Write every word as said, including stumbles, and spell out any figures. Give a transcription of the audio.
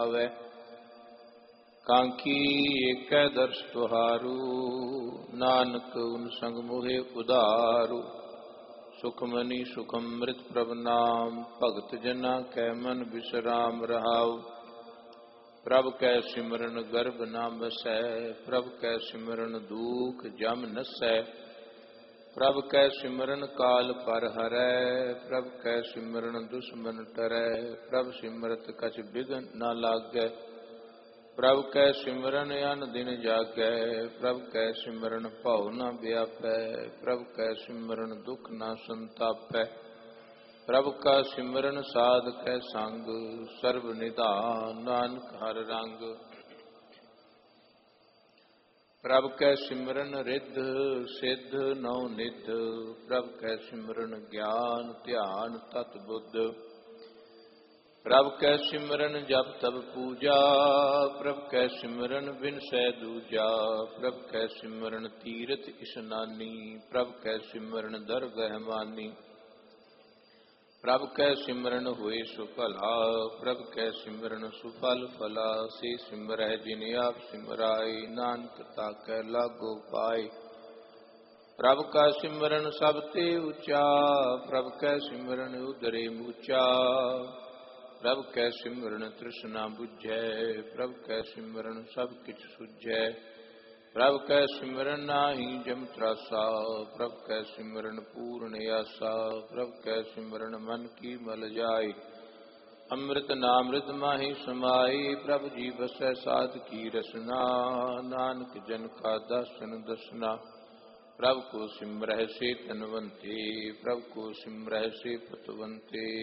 पावै। कांखी एकै दर्श तुहारू, नानक उन संग मोहे उदारू। सुखमनी सुखमृत प्रभ नाम, भगत जना कै मन विश्राम रहाऊ। प्रभ कै सिमरन गर्भ न बसै, प्रभ कै सिमरन दुख जम नसै। प्रभ कै सिमरन काल पर हरै, प्रभ कै सिमरन दुश्मन टरै। प्रभ सिमरत कछ बिघन न लागै, प्रभ कै सिमरन अन दिन जागै। प्रभ कै सिमरन भव न व्यापै, प्रभ कै सिमरन दुख न संतापै। प्रभ का सिमरन साध कै संग, सर्व निधान नानक हर रंग। प्रभ कै सिमरन रिद्ध सिद्ध नौ निध, प्रभ कै सिमरन ज्ञान ध्यान तत बुद्ध। प्रभ कै सिमरन जप तप पूजा, प्रभ कै सिमरन बिनसै दूजा। प्रभ कै सिमरन तीरथ इशनानी, प्रभ कै सिमरन दरगह मानी। प्रभ कै सिमरन होए सुफला, प्रभ कै सिमरन सुफल फला। से सिमरह जिन आप सिमराई, नानक ताकै लागो पाई। प्रभ का सिमरन सब ते ऊंचा, प्रभ कै सिमरन उदरे मूचा। प्रभ कै सिमरन तृष्णा बुझै, प्रभ कै सिमरन सब किछ सुझै। प्रभ कै सिमरन नाहि जम त्रासा, प्रभ कै सिमरन पूर्ण आसा। प्रभ कै सिमरन मन की मल जाई, अमृत नामृत माहि समाई। प्रभ जी बसै साध की रसना, नानक जन का दासन दसना। प्रभ को सिमरह से तनवंते, प्रभ को सिमरह से पतवंते।